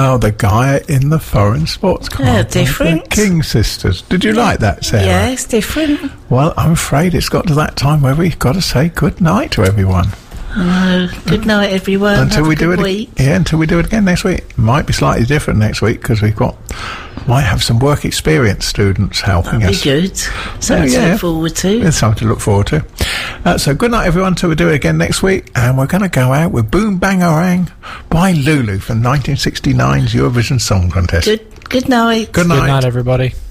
Oh, the guy in the foreign sports car. Yeah, different. The King sisters. Did you like that, Sarah? Yeah, it's different. Well, I'm afraid it's got to that time where we've got to say good night to everyone. Good night, everyone. Until Have we a good do it, week. until we do it again next week. Might be slightly different next week because might have some work experience students helping us. That'd be good. Something to look forward to. It's something to look forward to. So good night, everyone, till we do it again next week. And we're going to go out with Boom Bang Orang by Lulu from 1969's Eurovision Song Contest. Good night. Good night. Good night, everybody.